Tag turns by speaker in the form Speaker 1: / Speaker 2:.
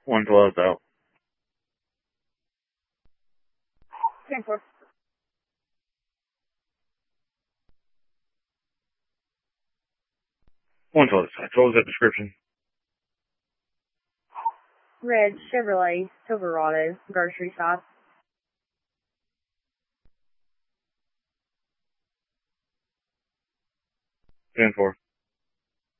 Speaker 1: 112's out.
Speaker 2: 10-4.
Speaker 1: 112's out. What was that description?
Speaker 2: Red Chevrolet Silverado grocery stop.
Speaker 1: 10-4.